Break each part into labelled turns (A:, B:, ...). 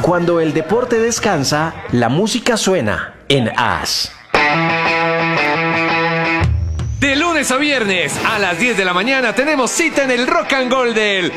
A: Cuando el deporte descansa, la música suena en AS.
B: De lunes a viernes a las 10 de la mañana tenemos cita en el Rock and Roll del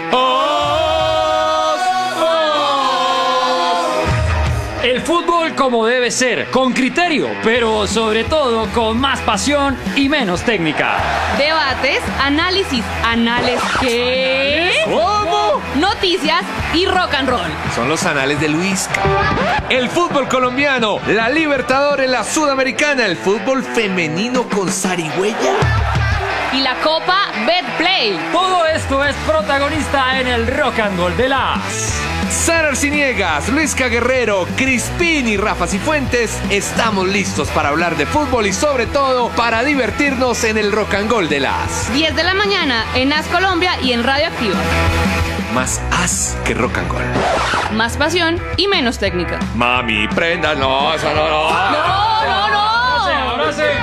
C: El fútbol como debe ser, con criterio, pero sobre todo con más pasión y menos técnica.
D: Debates, análisis, ¿qué?
B: ¿Cómo?
D: Noticias y rock and roll.
B: Son los anales de Luisca. El fútbol colombiano, la Libertadores, la Sudamericana, el fútbol femenino con zarigüeya.
D: Y la Copa Betplay.
C: Todo esto es protagonista en el Rock and Roll de AS.
B: Sara Arciniegas, Luisca Guerrero, Crispín y Rafa Cifuentes estamos listos para hablar de fútbol y sobre todo para divertirnos en el Rock and Roll de AS.
D: 10 de la mañana en AS Colombia y en Radio Activa.
B: Más AS que Rock and Roll.
D: Más pasión y menos técnica.
B: Mami, prenda, no, eso no.
D: No.
C: Ahora sí.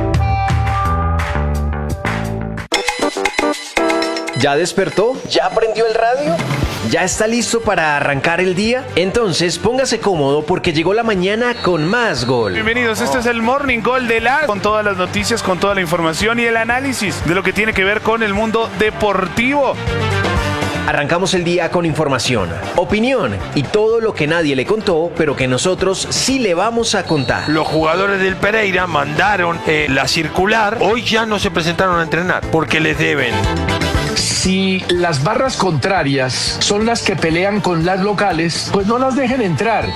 A: ¿Ya despertó? ¿Ya prendió el radio? ¿Ya está listo para arrancar el día? Entonces póngase cómodo porque llegó la mañana con más gol.
E: Bienvenidos, este es el Morning Gol de AS, con todas las noticias, con toda la información y el análisis de lo que tiene que ver con el mundo deportivo.
A: Arrancamos el día con información, opinión y todo lo que nadie le contó, pero que nosotros sí le vamos a contar.
F: Los jugadores del Pereira mandaron la circular. Hoy ya no se presentaron a entrenar porque les deben.
G: Si las barras contrarias son las que pelean con las locales, pues no las dejen entrar.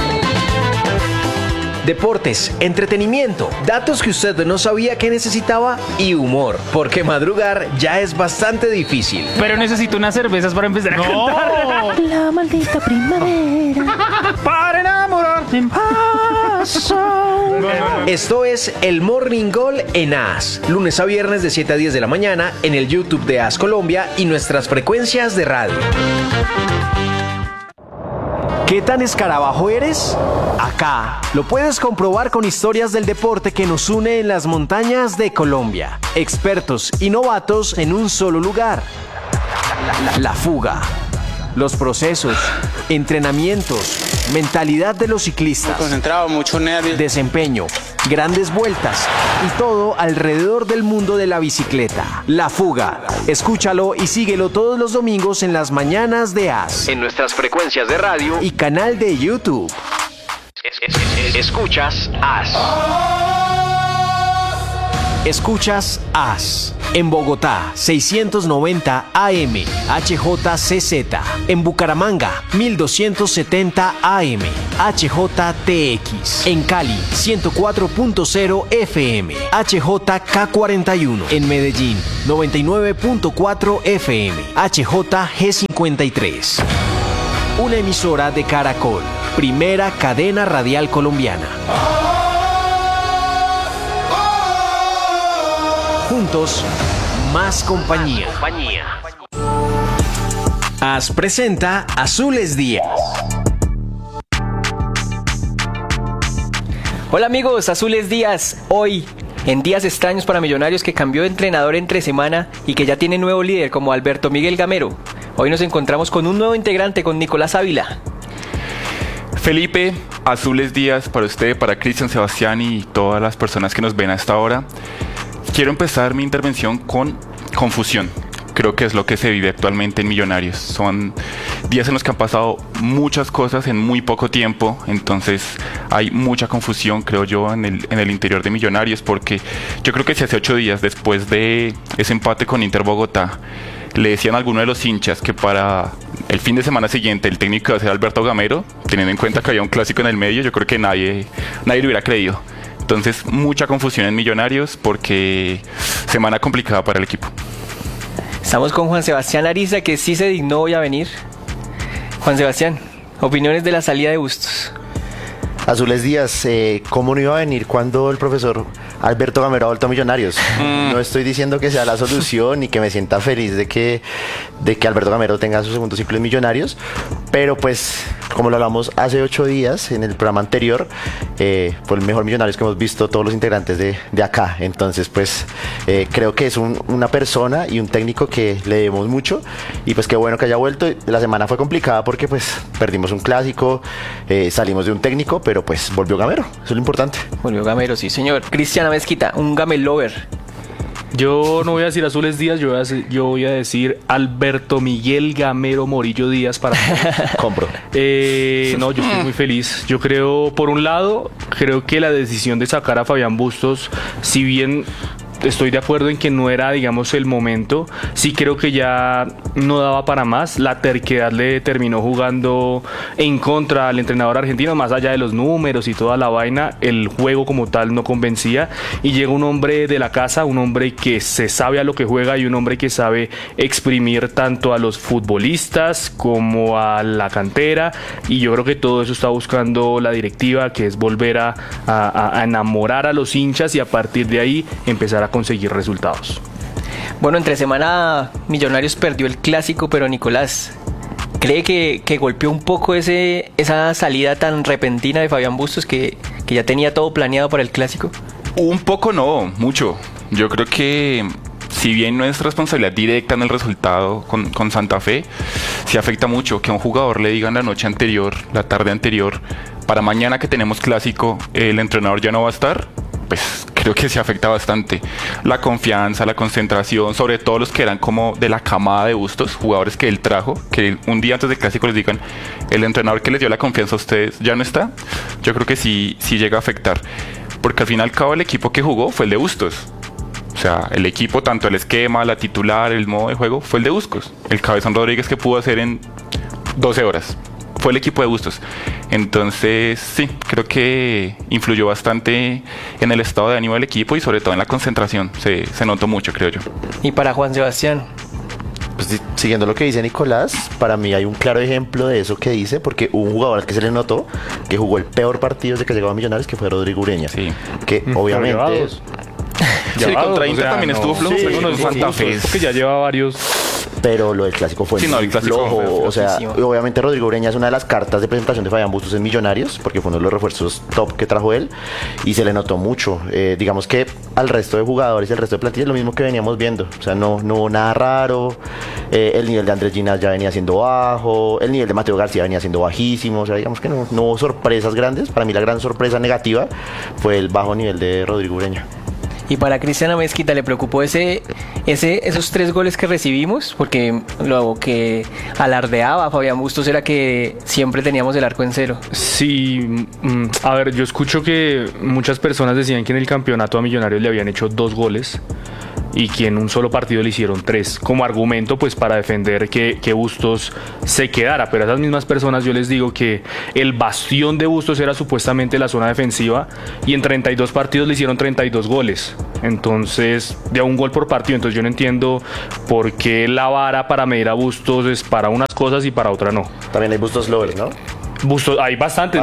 A: Deportes, entretenimiento, datos que usted no sabía que necesitaba y humor, porque madrugar ya es bastante difícil.
C: Pero necesito unas cervezas para empezar a cantar.
H: La maldita primavera.
C: Para enamorarte en paz.
A: Esto es el Morning Gol en AS, lunes a viernes de 7 a 10 de la mañana en el YouTube de AS Colombia y nuestras frecuencias de radio. ¿Qué tan escarabajo eres? Acá lo puedes comprobar con historias del deporte que nos une en las montañas de Colombia. Expertos y novatos en un solo lugar. La fuga, los procesos, entrenamientos, mentalidad de los ciclistas,
I: concentrado, mucho nervio,
A: desempeño, grandes vueltas y todo alrededor del mundo de la bicicleta. La Fuga. Escúchalo y síguelo todos los domingos en las mañanas de AS, en nuestras frecuencias de radio y canal de YouTube. Escuchas AS. Escuchas AS. En Bogotá, 690 AM, HJCZ. En Bucaramanga, 1270 AM, HJTX. En Cali, 104.0 FM, HJK41. En Medellín, 99.4 FM, HJG53. Una emisora de Caracol, primera cadena radial colombiana. Juntos, más compañía. AS presenta Azules Días.
J: Hola amigos, Azules Días. Hoy, en días extraños para Millonarios, que cambió de entrenador entre semana y que ya tiene nuevo líder como Alberto Miguel Gamero. Hoy nos encontramos con un nuevo integrante, con Nicolás Ávila.
K: Felipe, Azules Días para usted, para Cristian, Sebastián y todas las personas que nos ven a esta hora. Quiero empezar mi intervención con confusión. Creo que es lo que se vive actualmente en Millonarios. Son días en los que han pasado muchas cosas en muy poco tiempo. Entonces hay mucha confusión, creo yo, en el interior de Millonarios. Porque yo creo que si hace 8 días, después de ese empate con Inter Bogotá, le decían a alguno de los hinchas que para el fin de semana siguiente el técnico iba a ser Alberto Gamero, teniendo en cuenta que había un clásico en el medio, yo creo que nadie lo hubiera creído. Entonces, mucha confusión en Millonarios porque semana complicada para el equipo.
J: Estamos con Juan Sebastián Ariza, que sí se dignó hoy a venir. Juan Sebastián, opiniones de la salida de Bustos.
L: Azules Días, ¿cómo no iba a venir cuando el profesor Alberto Gamero ha vuelto a Millonarios? No estoy diciendo que sea la solución y que me sienta feliz de que Alberto Gamero tenga su segundo ciclo en Millonarios, Pero pues, como lo hablamos hace 8 días en el programa anterior, fue el mejor Millonarios que hemos visto todos los integrantes de acá. Entonces, pues, creo que es una persona y un técnico que le debemos mucho. Y pues qué bueno que haya vuelto. La semana fue complicada porque pues perdimos un clásico, salimos de un técnico, pero pues volvió Gamero. Eso es lo importante.
J: Volvió Gamero, sí señor. Cristiana Mezquita, un Gamelover.
I: Yo no voy a decir Azules Díaz, yo voy a decir Alberto Miguel Gamero Morillo Díaz para
L: compro.
I: No, yo estoy muy feliz. Yo creo, por un lado, creo que la decisión de sacar a Fabián Bustos, si bien estoy de acuerdo en que no era, digamos, el momento, sí creo que ya no daba para más. La terquedad le terminó jugando en contra al entrenador argentino, más allá de los números y toda la vaina, el juego como tal no convencía, y llega un hombre de la casa, un hombre que se sabe a lo que juega y un hombre que sabe exprimir tanto a los futbolistas como a la cantera, y yo creo que todo eso está buscando la directiva, que es volver a enamorar a los hinchas y a partir de ahí empezar a conseguir resultados.
J: Bueno, entre semana Millonarios perdió el clásico, pero Nicolás, ¿cree que golpeó un poco esa salida tan repentina de Fabián Bustos que ya tenía todo planeado para el clásico?
K: Un poco no, mucho. Yo creo que si bien no es responsabilidad directa en el resultado con Santa Fe, sí afecta mucho que a un jugador le digan la noche anterior, la tarde anterior, para mañana que tenemos clásico, el entrenador ya no va a estar. Pues creo que se afecta bastante la confianza, la concentración, sobre todo los que eran como de la camada de Bustos, jugadores que él trajo, que un día antes del clásico les digan, el entrenador que les dio la confianza a ustedes ya no está. Yo creo que sí llega a afectar, porque al fin y al cabo el equipo que jugó fue el de Bustos. O sea, el equipo, tanto el esquema, la titular, el modo de juego, fue el de Bustos. El Cabezón Rodríguez que pudo hacer en 12 horas. Fue el equipo de Bustos. Entonces, sí, creo que influyó bastante en el estado de ánimo del equipo y sobre todo en la concentración. Se notó mucho, creo yo.
J: Y para Juan Sebastián.
L: Pues siguiendo lo que dice Nicolás, para mí hay un claro ejemplo de eso que dice, porque hubo un jugador al que se le notó que jugó el peor partido desde que llegó a Millonarios, que fue Rodrigo Ureña.
K: Sí.
L: Que obviamente...
K: Sí, contra Inter también estuvo flojo,
I: sí,
K: pero no es Santa Fe.
I: Porque ya lleva varios...
L: Pero lo del clásico fue muy flojo. O sea, obviamente Rodrigo Ureña es una de las cartas de presentación de Fabián Bustos en Millonarios, porque fue uno de los refuerzos top que trajo él, y se le notó mucho. Digamos que al resto de jugadores y al resto de plantillas lo mismo que veníamos viendo. O sea, no hubo nada raro. El nivel de Andrés Ginás ya venía siendo bajo, el nivel de Mateo García venía siendo bajísimo. O sea, digamos que no hubo sorpresas grandes. Para mí la gran sorpresa negativa fue el bajo nivel de Rodrigo Ureña.
J: Y para Cristiana Mezquita, ¿le preocupó esos 3 goles que recibimos? Porque lo que alardeaba Fabián Bustos era que siempre teníamos el arco en cero.
I: Sí, a ver, yo escucho que muchas personas decían que en el campeonato a Millonarios le habían hecho 2 goles y que en un solo partido le hicieron 3, como argumento pues para defender que Bustos se quedara, pero a esas mismas personas yo les digo que el bastión de Bustos era supuestamente la zona defensiva y en 32 partidos le hicieron 32 goles, entonces de un gol por partido. Entonces yo no entiendo por qué la vara para medir a Bustos es para unas cosas y para otras no.
L: También hay Bustos lovers, ¿no?
I: Bustos, hay bastantes,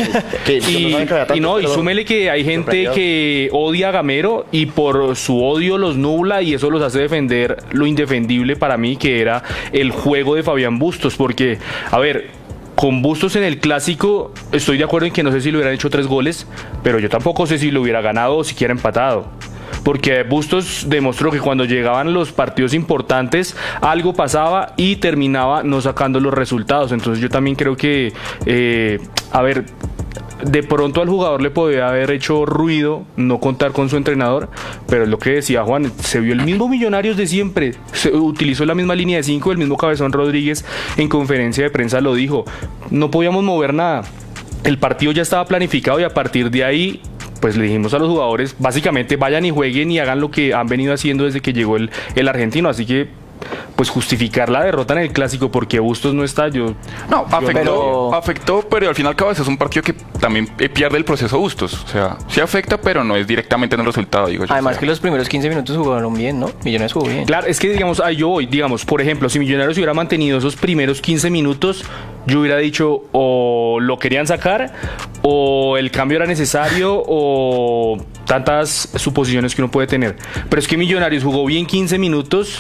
I: y súmele que hay gente que odia a Gamero y por su odio los nubla y eso los hace defender lo indefendible para mí, que era el juego de Fabián Bustos, porque, a ver, con Bustos en el clásico estoy de acuerdo en que no sé si le hubieran hecho 3 goles, pero yo tampoco sé si lo hubiera ganado o siquiera empatado. Porque Bustos demostró que cuando llegaban los partidos importantes algo pasaba y terminaba no sacando los resultados. Entonces yo también creo que, a ver, de pronto al jugador le podía haber hecho ruido no contar con su entrenador, pero es lo que decía Juan, se vio el mismo Millonarios de siempre, se utilizó la misma línea de 5, el mismo Cabezón Rodríguez en conferencia de prensa lo dijo, no podíamos mover nada, el partido ya estaba planificado y a partir de ahí pues le dijimos a los jugadores, básicamente vayan y jueguen y hagan lo que han venido haciendo desde que llegó el argentino, así que pues justificar la derrota en el clásico porque Bustos no está,
K: afectó, pero al final es un partido que también pierde el proceso Bustos, o sea, sí afecta, pero no es directamente en el resultado, digo yo.
J: Además que los primeros 15 minutos jugaron bien, ¿no? Millonarios jugó bien.
I: Claro, es que digamos, por ejemplo, si Millonarios hubiera mantenido esos primeros 15 minutos, yo hubiera dicho o lo querían sacar o el cambio era necesario o tantas suposiciones que uno puede tener, pero es que Millonarios jugó bien 15 minutos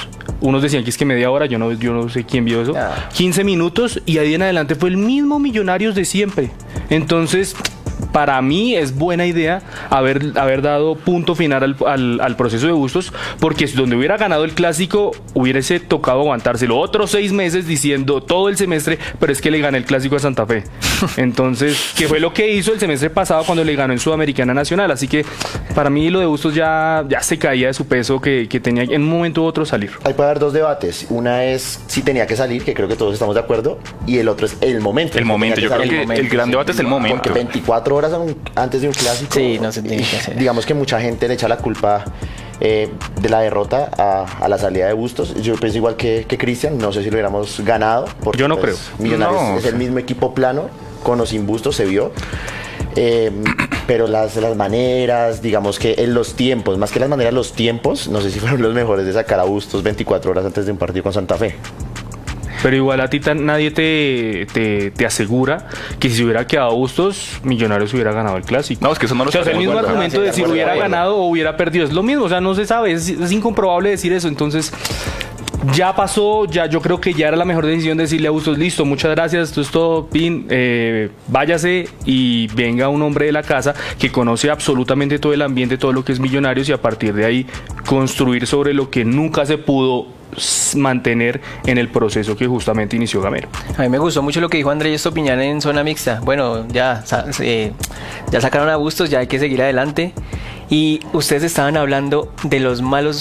I: unos decían que es que media hora, yo no sé quién vio eso, 15 minutos y ahí en adelante fue el mismo Millonarios de siempre. Entonces, para mí es buena idea haber dado punto final al proceso de Bustos, porque si donde hubiera ganado el clásico hubiese tocado aguantárselo otros 6 meses diciendo todo el semestre, pero es que le gané el clásico a Santa Fe. Entonces, que fue lo que hizo el semestre pasado cuando le ganó en Sudamericana Nacional. Así que para mí lo de Bustos ya se caía de su peso que tenía en un momento u otro salir.
L: Ahí puede haber dos debates. Una es si tenía que salir, que creo que todos estamos de acuerdo, y el otro es el momento.
K: El momento, yo creo que el gran debate es el momento.
L: Porque 24 horas antes de un clásico,
J: sí, no se tiene que hacer.
L: Digamos que mucha gente le echa la culpa de la derrota a la salida de Bustos. Yo pienso igual que Cristian, no sé si lo hubiéramos ganado. Porque,
I: yo no creo.
L: Millonarios es el mismo equipo plano, con o sin Bustos se vio. Pero las maneras, digamos que en los tiempos, más que las maneras, los tiempos, no sé si fueron los mejores de sacar a Bustos 24 horas antes de un partido con Santa Fe.
I: Pero igual a ti nadie te asegura que si se hubiera quedado Bustos, Millonarios hubiera ganado el clásico.
K: No, es que eso no lo
I: es el mismo argumento de si hubiera ganado o hubiera perdido. Es lo mismo, o sea, no se sabe, es incomprobable decir eso. Entonces, ya pasó, yo creo que ya era la mejor decisión decirle a Bustos, listo, muchas gracias, esto es todo, pin, váyase y venga un hombre de la casa que conoce absolutamente todo el ambiente, todo lo que es Millonarios, y a partir de ahí construir sobre lo que nunca se pudo mantener en el proceso que justamente inició Gamero.
J: A mí me gustó mucho lo que dijo Andrés Estopiñán en zona mixta. Bueno, ya sacaron a Bustos, ya hay que seguir adelante. Y ustedes estaban hablando de los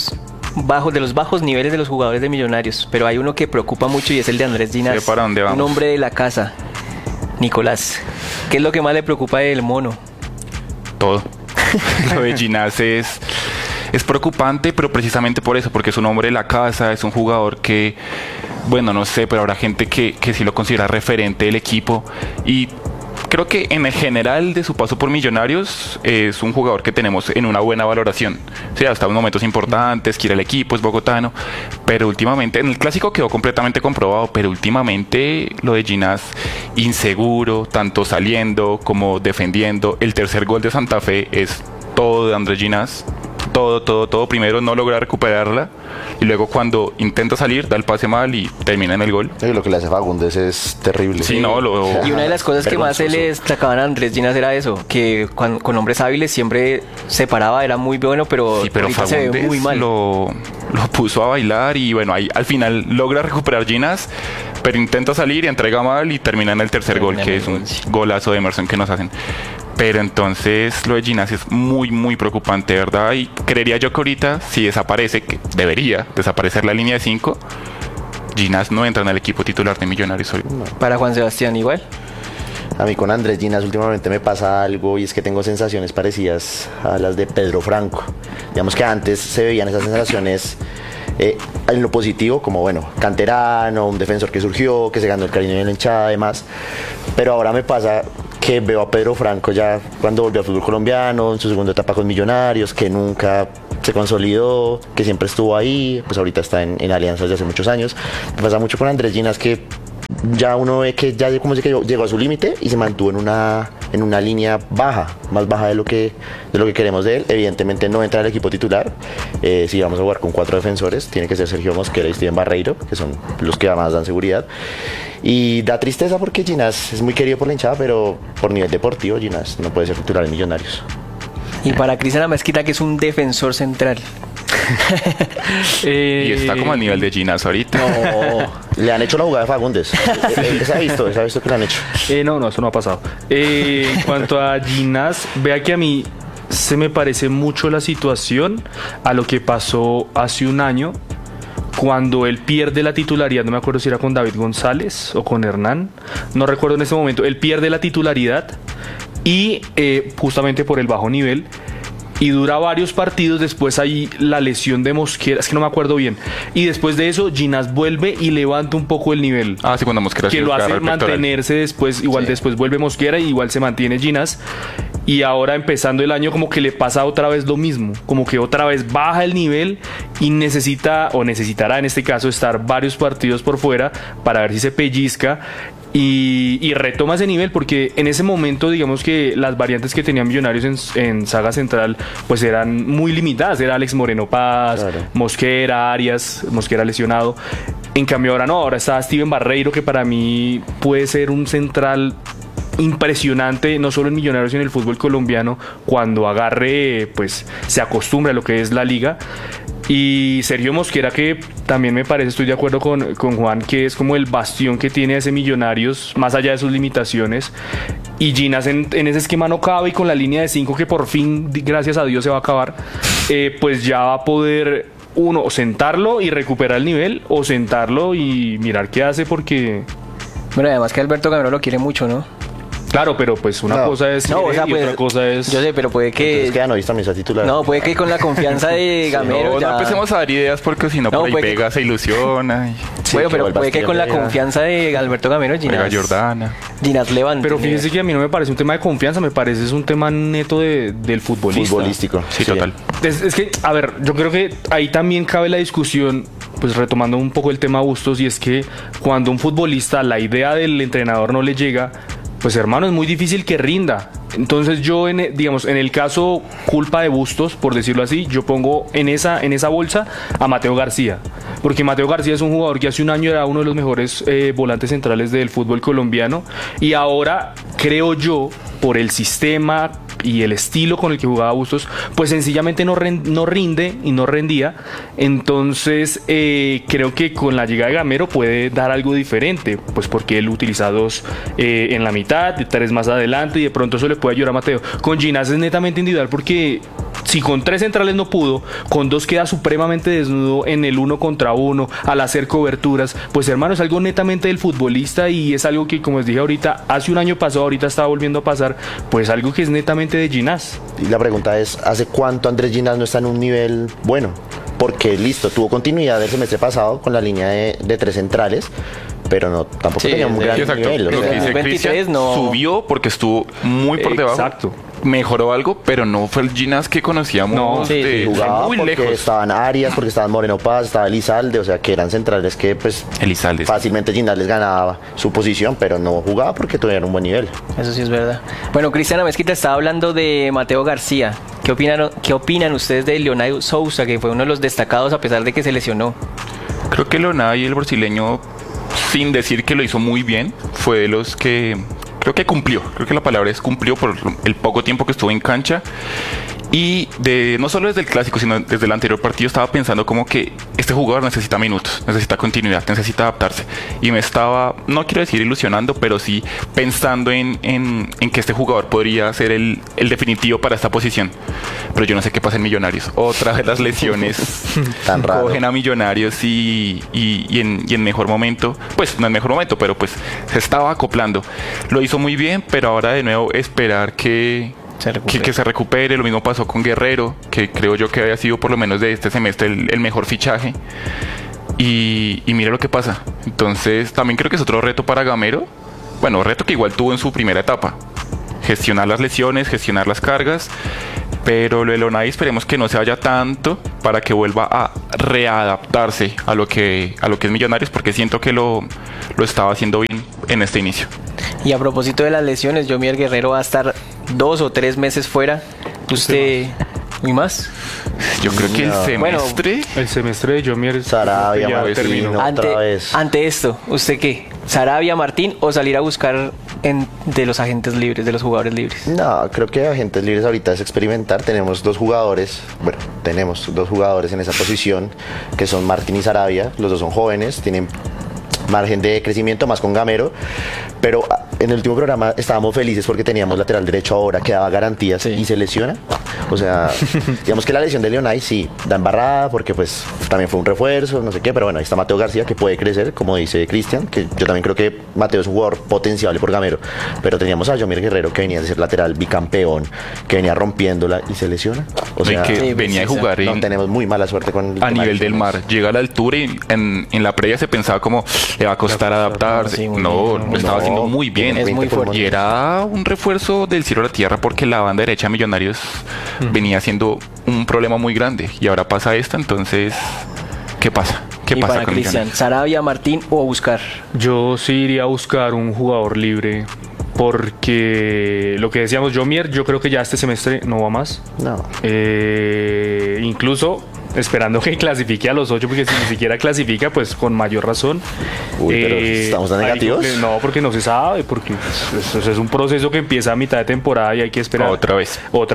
J: bajos niveles de los jugadores de Millonarios, pero hay uno que preocupa mucho y es el de Andrés Ginás,
K: ¿para dónde vamos?
J: Un hombre de la casa, Nicolás. ¿Qué es lo que más le preocupa del mono?
K: Todo. Lo de Ginás es preocupante, pero precisamente por eso, porque es un hombre de la casa, es un jugador que, bueno, no sé, pero habrá gente que sí lo considera referente del equipo, y creo que en el general de su paso por Millonarios es un jugador que tenemos en una buena valoración. Sí, hasta en momentos importantes, quiere el equipo, es bogotano, pero últimamente, en el clásico quedó completamente comprobado, pero últimamente lo de Ginás, inseguro, tanto saliendo como defendiendo. El tercer gol de Santa Fe es todo de Andrés Ginás. Todo. Primero no logra recuperarla y luego cuando intenta salir da el pase mal y termina en el gol.
L: Lo que le hace Fagundes es terrible.
K: Sí,
J: y una de las cosas que más se le destacaban a Andrés Ginás era eso, que con hombres hábiles siempre se paraba, era muy bueno, pero
K: Fagundes
J: se ve muy mal.
K: Lo puso a bailar y bueno, ahí al final logra recuperar Ginás, pero intenta salir y entrega mal y termina en el tercer gol, que es un golazo de Emerson que nos hacen. Pero entonces lo de Ginás es muy preocupante, ¿verdad? Y creería yo que ahorita, si desaparece, que debería desaparecer la línea de 5, Ginás no entra en el equipo titular de Millonarios hoy.
J: Para Juan Sebastián igual.
L: A mí con Andrés Ginás últimamente me pasa algo, y es que tengo sensaciones parecidas a las de Pedro Franco. Digamos que antes se veían esas sensaciones en lo positivo, como bueno, canterano, un defensor que surgió, que se ganó el cariño de la hinchada, además. Pero ahora me pasa que veo a Pedro Franco ya cuando volvió al fútbol colombiano, en su segunda etapa con Millonarios, que nunca se consolidó, que siempre estuvo ahí, pues ahorita está en Alianza desde hace muchos años. Me pasa mucho con Andrés Ginás, que ya uno ve que ya como si que llegó a su límite y se mantuvo en una línea baja, más baja de lo que queremos de él. Evidentemente no entra en el equipo titular. Si vamos a jugar con 4 defensores, tiene que ser Sergio Mosquera y Steven Barreiro, que son los que más dan seguridad. Y da tristeza porque Ginás es muy querido por la hinchada, pero por nivel deportivo Ginás no puede ser titular en Millonarios.
J: Y para Cristian Amezquita, que es un defensor central.
K: Y está como al nivel de Ginás ahorita.
L: No, le han hecho la jugada de Fagundes. Se ha visto que le han hecho.
I: No, eso no ha pasado. En cuanto a Ginás, vea que a mí se me parece mucho la situación a lo que pasó hace un año, cuando él pierde la titularidad. No me acuerdo si era con David González o con Hernán, no recuerdo en ese momento. Él pierde la titularidad y justamente por el bajo nivel, y dura varios partidos. Después hay la lesión de Mosquera, es que no me acuerdo bien, y después de eso Ginás vuelve y levanta un poco el nivel.
K: Sí, cuando Mosquera
I: que lo hace mantenerse después, igual sí. Después vuelve Mosquera y igual se mantiene Ginás, y ahora empezando el año como que le pasa otra vez lo mismo, como que otra vez baja el nivel y necesitará en este caso estar varios partidos por fuera para ver si se pellizca. y retoma ese nivel, porque en ese momento digamos que las variantes que tenían Millonarios en saga central pues eran muy limitadas. Era Alex Moreno Paz, claro, Mosquera, Arias, Mosquera lesionado. En cambio ahora no, ahora está Steven Barreiro, que para mí puede ser un central impresionante, no solo en Millonarios, sino en el fútbol colombiano, cuando agarre, pues se acostumbra a lo que es la liga. Y Sergio Mosquera, que también me parece, estoy de acuerdo con Juan, que es como el bastión que tiene ese Millonarios, más allá de sus limitaciones. Y Ginás en ese esquema no cabe, y con la línea de 5 que por fin, gracias a Dios, se va a acabar, pues ya va a poder uno sentarlo y recuperar el nivel, o sentarlo y mirar qué hace, porque...
J: Bueno, además que Alberto Gamero lo quiere mucho, ¿no?
I: Claro, pero pues una cosa es
J: no, o sea,
I: y
J: pues,
I: otra cosa es...
J: Yo sé, pero puede que...
L: Entonces queda Novis también está titular.
J: No, puede que con la confianza de Gamero
K: no empecemos a dar ideas, porque si no por ahí Vega se ilusiona.
J: Sí, bueno, pero puede que con la confianza de Alberto Gamero, Ginás levante.
I: Pero fíjese que a mí no me parece un tema de confianza, me parece es un tema neto del futbolista.
L: Futbolístico.
K: Sí, total.
I: Es que, a ver, yo creo que ahí también cabe la discusión, pues retomando un poco el tema Bustos, y es que cuando un futbolista la idea del entrenador no le llega, pues hermano, es muy difícil que rinda. Entonces yo, digamos, en el caso culpa de Bustos, por decirlo así, yo pongo en esa bolsa a Mateo García. Porque Mateo García es un jugador que hace un año era uno de los mejores volantes centrales del fútbol colombiano. Y ahora, creo yo, por el sistema y el estilo con el que jugaba Bustos, pues sencillamente no rinde y no rendía. Entonces creo que con la llegada de Gamero puede dar algo diferente, pues porque él utiliza 2 en la mitad, 3 más adelante, y de pronto eso le puede ayudar a Mateo. Con Ginás es netamente individual, porque si con 3 centrales no pudo, con 2 queda supremamente desnudo en el 1 contra 1 al hacer coberturas. Pues hermano, es algo netamente del futbolista, y es algo que, como les dije ahorita, hace un año pasó, ahorita está volviendo a pasar, pues algo que es netamente de Ginás.
L: Y la pregunta es, ¿hace cuánto Andrés Ginás no está en un nivel bueno? Porque listo, tuvo continuidad el semestre pasado con la línea de 3 centrales, pero no, tampoco tenía un gran nivel.
K: Lo que dice Cristian, subió porque estuvo muy por debajo.
I: Exacto.
K: Mejoró algo, pero no fue el Ginás que conocíamos.
L: No, jugaba muy porque lejos. Estaban Arias, porque estaban Moreno Paz, estaba Elizalde, o sea que eran centrales que pues
K: Elizalde,
L: fácilmente Ginás les ganaba su posición, pero no jugaba porque tuvieron un buen nivel.
J: Eso sí es verdad. Bueno, Cristian Mezquita estaba hablando de Mateo García. ¿Qué opinan ustedes de Leonardo Sousa, que fue uno de los destacados a pesar de que se lesionó?
K: Creo que Leonardo, el brasileño, sin decir que lo hizo muy bien, fue de los que creo que cumplió. Creo que la palabra es cumplió por el poco tiempo que estuvo en cancha. Y no solo desde el clásico, sino desde el anterior partido estaba pensando como que este jugador necesita minutos, necesita continuidad, necesita adaptarse. Y me estaba, no quiero decir ilusionando, pero sí pensando en que este jugador podría ser el definitivo para esta posición. Pero yo no sé qué pasa en Millonarios. Otra vez las lesiones
L: tan raro.
K: Cogen a Millonarios y en mejor momento, pues no en mejor momento, pero pues se estaba acoplando. Lo hizo muy bien, pero ahora de nuevo esperar que se recupere. Lo mismo pasó con Guerrero, que creo yo que había sido por lo menos de este semestre el mejor fichaje, y mira lo que pasa. Entonces también creo que es otro reto para Gamero, bueno, reto que igual tuvo en su primera etapa, gestionar las lesiones, gestionar las cargas, pero lo de Lonay esperemos que no se vaya tanto para que vuelva a readaptarse a lo que es Millonarios, porque siento que lo estaba haciendo bien en este inicio.
J: Y a propósito de las lesiones, Yomier Guerrero va a estar 2 o 3 meses fuera. ¿Usted y más?
K: Yo creo que
I: el semestre de Yomier
L: Sarabia, Martín, otra vez.
J: Ante esto, ¿usted qué? ¿Sarabia, Martín o salir a buscar de los agentes libres, de los jugadores libres?
L: No, creo que agentes libres ahorita es experimentar. Tenemos 2 jugadores en esa posición, que son Martín y Sarabia. Los 2 son jóvenes, tienen margen de crecimiento más con Gamero, pero en el último programa estábamos felices porque teníamos lateral derecho ahora que daba garantías y se lesiona. O sea, digamos que la lesión de Leonay sí da embarrada porque pues también fue un refuerzo, no sé qué, pero bueno, ahí está Mateo García que puede crecer, como dice Cristian, que yo también creo que Mateo es un jugador potenciable por Gamero, pero teníamos a Yomier Guerrero que venía de ser lateral bicampeón, que venía rompiéndola y se lesiona. O sea,
K: que venía a jugar
L: no, tenemos muy mala suerte con
K: a nivel del mar, llega a la altura y en la previa se pensaba como le va a costar adaptarse. Lo estaba haciendo muy bien.
J: Es muy fuerte.
K: Y era un refuerzo del cielo a la tierra porque la banda derecha de Millonarios venía siendo un problema muy grande. Y ahora pasa esto, entonces, ¿qué pasa? ¿Qué
J: Y
K: pasa
J: para
K: con
J: Cristian,
K: Millonarios?
J: Sarabia, Martín o buscar.
I: Yo sí iría a buscar un jugador libre porque lo que decíamos, Jomier, yo creo que ya este semestre no va más.
L: No.
I: Incluso esperando que clasifique a los 8, porque si ni siquiera clasifica, pues con mayor razón.
L: Uy, pero ¿estamos tan
I: hay
L: negativos?
I: No, porque no se sabe, porque es un proceso que empieza a mitad de temporada y hay que esperar.
K: Otra vez.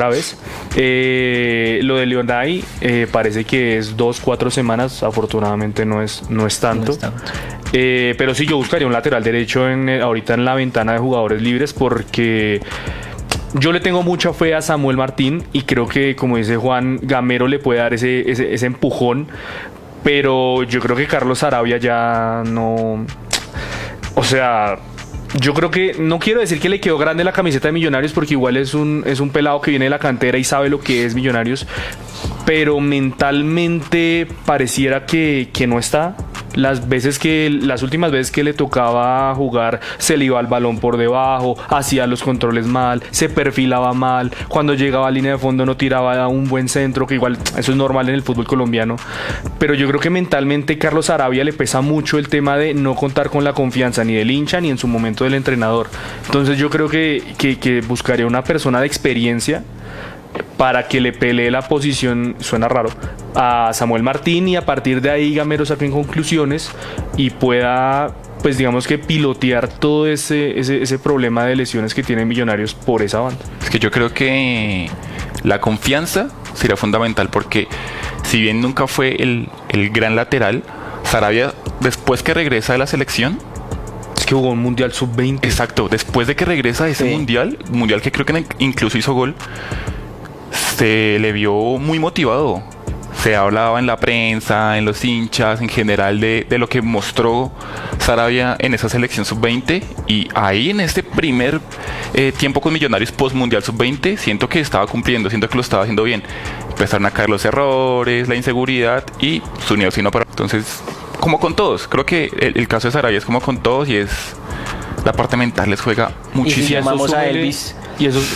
I: Lo de Leonay parece que es 2-4 semanas, afortunadamente no es tanto. Pero sí, yo buscaría un lateral derecho ahorita en la ventana de jugadores libres, porque yo le tengo mucha fe a Samuel Martín y creo que, como dice Juan, Gamero le puede dar ese empujón, pero yo creo que Carlos Sarabia ya no... O sea, yo creo que, no quiero decir que le quedó grande la camiseta de Millonarios, porque igual es un pelado que viene de la cantera y sabe lo que es Millonarios, pero mentalmente pareciera que no está. Las últimas veces que le tocaba jugar, se le iba el balón por debajo, hacía los controles mal, se perfilaba mal, cuando llegaba a línea de fondo no tiraba un buen centro, que igual eso es normal en el fútbol colombiano, pero yo creo que mentalmente Carlos Sarabia le pesa mucho el tema de no contar con la confianza ni del hincha ni en su momento del entrenador. Entonces yo creo que buscaría una persona de experiencia para que le pelee la posición, suena raro, a Samuel Martín, y a partir de ahí Gamero saque conclusiones y pueda, pues digamos que pilotear todo ese problema de lesiones que tienen Millonarios por esa banda.
K: Es que yo creo que la confianza sería fundamental, porque si bien nunca fue el gran lateral, Sarabia, después que regresa de la selección,
I: es que jugó un Mundial Sub-20.
K: Exacto, después de que regresa de ese mundial que creo que incluso hizo gol, se le vio muy motivado. Se hablaba en la prensa, en los hinchas, en general de lo que mostró Sarabia en esa selección sub-20, y ahí en este primer tiempo con Millonarios post-mundial sub-20 siento que estaba cumpliendo, siento que lo estaba haciendo bien. Empezaron a caer los errores, la inseguridad, y su nivel no paró. Entonces, como con todos, creo que el caso de Sarabia es como con todos, y es la parte mental les juega muchísimo.
J: Y si llamamos a Elvis
I: y eso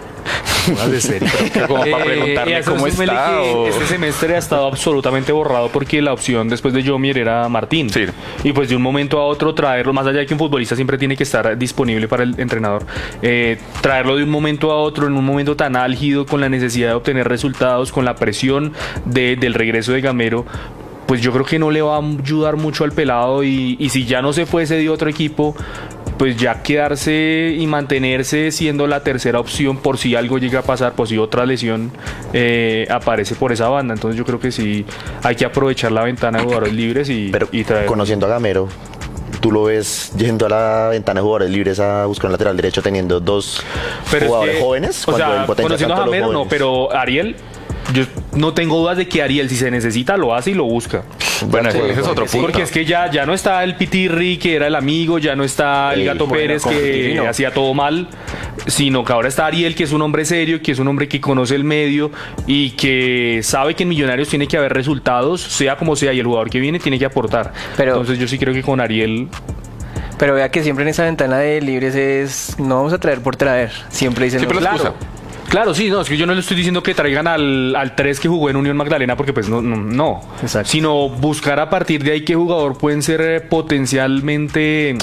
I: de serio, pero como para preguntarle cómo está. Este semestre ha estado absolutamente borrado, porque la opción después de Jomier era Martín.
K: Sí.
I: Y pues de un momento a otro traerlo, más allá de que un futbolista siempre tiene que estar disponible para el entrenador, traerlo de un momento a otro en un momento tan álgido, con la necesidad de obtener resultados, con la presión del regreso de Gamero, pues yo creo que no le va a ayudar mucho al pelado, y si ya no se fuese de otro equipo, pues ya quedarse y mantenerse siendo la tercera opción por si algo llega a pasar, por si otra lesión aparece por esa banda. Entonces yo creo que sí hay que aprovechar la ventana de jugadores libres y traer.
L: Conociendo a Gamero, ¿tú lo ves yendo a la ventana de jugadores libres a buscar un lateral derecho teniendo dos jugadores jóvenes?
I: O sea, conociendo a Gamero no, pero Ariel, yo no tengo dudas de que Ariel, si se necesita, lo hace y lo busca.
K: Bueno, ese es otro punto.
I: Porque es que ya no está el Pitirri, que era el amigo, ya no está el Gato Pérez, que hacía todo mal, sino que ahora está Ariel, que es un hombre serio, que es un hombre que conoce el medio y que sabe que en Millonarios tiene que haber resultados, sea como sea, y el jugador que viene tiene que aportar. Entonces yo sí creo que con Ariel...
J: Pero vea que siempre en esa ventana de libres no vamos a traer por traer. Siempre dicen
I: claro. Claro, sí, no, es que yo no le estoy diciendo que traigan al 3 que jugó en Unión Magdalena, porque pues no. Exacto. Sino buscar a partir de ahí qué jugador pueden ser potencialmente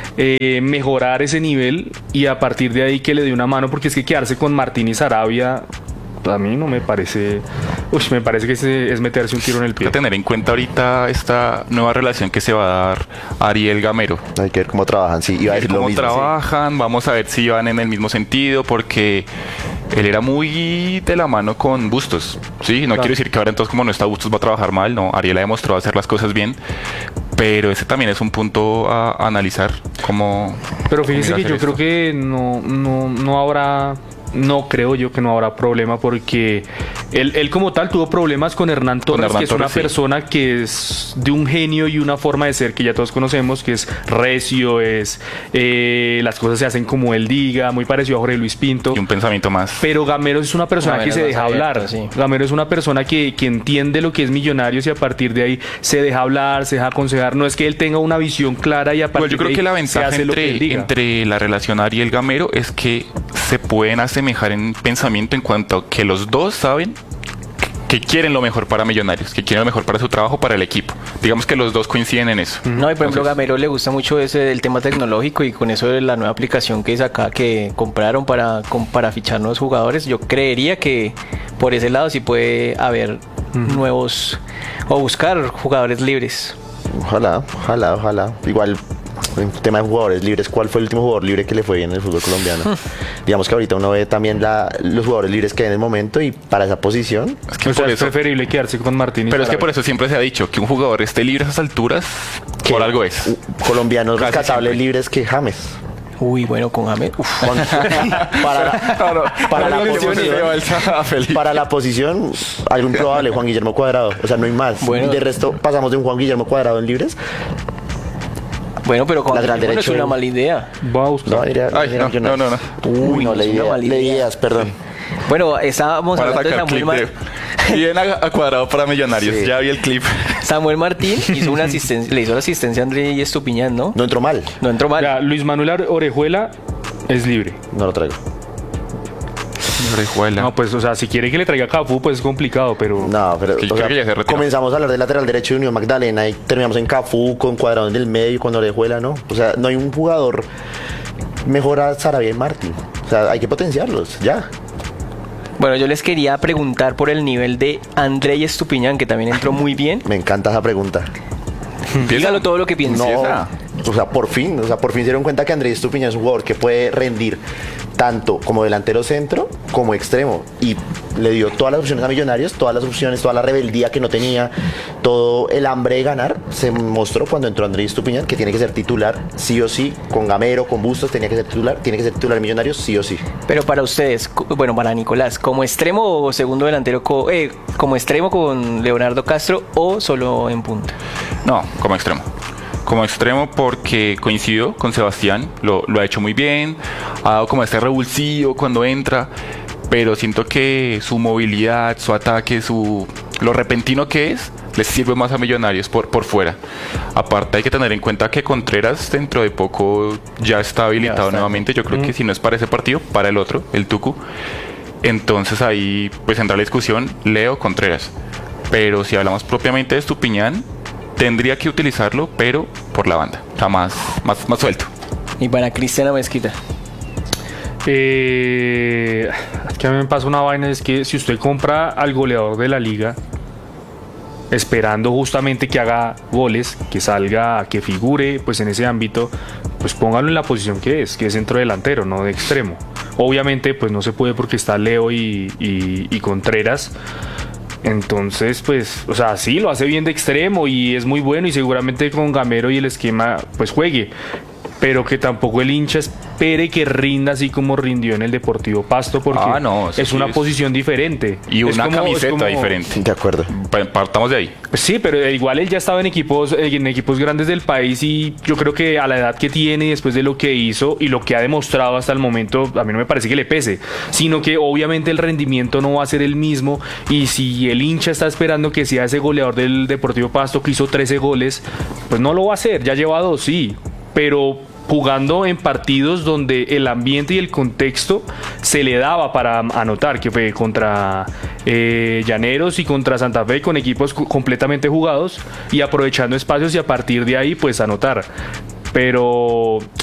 I: mejorar ese nivel, y a partir de ahí que le dé una mano, porque es que quedarse con Martín y Sarabia a mí no me parece... me parece que es meterse un tiro en el pie.
K: Hay que tener en cuenta ahorita esta nueva relación que se va a dar Ariel Gamero.
L: Hay que ver cómo trabajan, sí. Iba a decir
K: cómo trabajan, vamos a ver si van en el mismo sentido, porque él era muy de la mano con Bustos, ¿sí? No quiero decir que ahora entonces, como no está Bustos, va a trabajar mal, no. Ariel ha demostrado hacer las cosas bien, pero ese también es un punto a analizar.
I: Pero fíjese que yo creo que no habrá... No creo yo que no habrá problema, porque él como tal tuvo problemas con Hernán Torres, que es una persona que es de un genio y una forma de ser que ya todos conocemos, que es recio, las cosas se hacen como él diga, muy parecido a Jorge Luis Pinto.
K: Y un pensamiento más.
I: Pero Gamero es una persona que se deja hablar. Sí. Gamero es una persona que entiende lo que es Millonarios, y a partir de ahí se deja hablar, se deja aconsejar. No es que él tenga una visión clara y a partir
K: yo creo
I: de ahí
K: que la ventaja entre la relación Ariel Gamero es que se pueden asemejar en pensamiento, en cuanto a que los dos saben que quieren lo mejor para Millonarios, que quieren lo mejor para su trabajo, para el equipo. Digamos que los dos coinciden en eso.
J: No, y por ejemplo, Gamero le gusta mucho el tema tecnológico, y con eso de la nueva aplicación que es acá, que compraron para fichar nuevos jugadores, yo creería que por ese lado sí puede haber nuevos, o buscar jugadores libres.
L: Ojalá. Igual, en tema de jugadores libres, ¿cuál fue el último jugador libre que le fue bien en el fútbol colombiano? Digamos que ahorita uno ve también los jugadores libres que hay en el momento, y para esa posición
I: es que es preferible quedarse con Martín.
K: Pero es que por eso siempre se ha dicho que un jugador esté libre a esas alturas, por algo es.
L: Colombianos rescatables libres que James.
J: Uy, bueno, con James.
L: Para la posición, algún probable Juan Guillermo Cuadrado. O sea, no hay más. Bueno, de resto, pasamos de un Juan Guillermo Cuadrado en libres.
J: Bueno, pero con lateral derecho no es una mala idea.
K: No.
L: Uy, no, le ideas, perdón.
J: Bueno, estábamos hablando de Samuel Martín.
K: Bien a Cuadrado para Millonarios. Sí. Ya vi el clip.
J: Samuel Martín hizo una asistencia, le hizo la asistencia a André Estupiñán, ¿no?
L: No entró mal.
I: Ya, Luis Manuel Orejuela es libre.
L: No lo traigo.
K: Orejuela.
I: No, pues, o sea, si quiere que le traiga a Cafú, pues es complicado, pero...
L: No, pero comenzamos a hablar del lateral derecho de Unión Magdalena y terminamos en Cafú, con Cuadrado en el medio, con Orejuela, ¿no? O sea, no hay un jugador mejor a Sarabia y Martín. O sea, hay que potenciarlos, ya.
J: Bueno, yo les quería preguntar por el nivel de André Estupiñán, que también entró muy bien.
L: Me encanta esa pregunta.
J: Dígalo todo lo que piensa.
L: No, o sea, por fin se dieron cuenta que André Estupiñán es un jugador que puede rendir tanto como delantero centro como extremo, y le dio todas las opciones a Millonarios, todas las opciones, toda la rebeldía que no tenía, todo el hambre de ganar se mostró cuando entró André Estupiñán, que tiene que ser titular sí o sí, con Gamero, con Bustos, tiene que ser titular en Millonarios sí o sí.
J: Pero para ustedes, bueno, para Nicolás, ¿como extremo o segundo delantero, como extremo con Leonardo Castro o solo en punta?
K: No, como extremo. Como extremo, porque coincido con Sebastián, lo ha hecho muy bien, ha dado como este revulsivo cuando entra, pero siento que su movilidad, su ataque, lo repentino que es, les sirve más a Millonarios por fuera. Aparte hay que tener en cuenta que Contreras dentro de poco ya está habilitado nuevamente. Yo creo que si no es para ese partido, para el otro, el Tucu. Entonces ahí pues entra la discusión Leo Contreras. Pero si hablamos propiamente de Estupiñán, tendría que utilizarlo, pero por la banda, o sea, más suelto.
J: Y para Cristiana Mezquita.
I: Que a mí me pasa una vaina, es que si usted compra al goleador de la liga esperando justamente que haga goles, que salga, que figure pues en ese ámbito, pues póngalo en la posición que es centro delantero, no de extremo. Obviamente pues no se puede porque está Leo y Contreras. Entonces, pues, o sea, sí, lo hace bien de extremo y es muy bueno, y seguramente con Gamero y el esquema, pues juegue. Pero que tampoco el hincha espere que rinda así como rindió en el Deportivo Pasto, porque es una posición diferente.
K: Y una camiseta diferente.
L: De acuerdo.
K: Partamos de ahí.
I: Sí, pero igual él ya estaba en equipos grandes del país, y yo creo que a la edad que tiene, después de lo que hizo y lo que ha demostrado hasta el momento, a mí no me parece que le pese, sino que obviamente el rendimiento no va a ser el mismo, y si el hincha está esperando que sea ese goleador del Deportivo Pasto que hizo 13 goles, pues no lo va a hacer, ya lleva 2, sí, pero jugando en partidos donde el ambiente y el contexto se le daba para anotar, que fue contra Llaneros y contra Santa Fe, con equipos completamente jugados y aprovechando espacios, y a partir de ahí pues anotar. Pero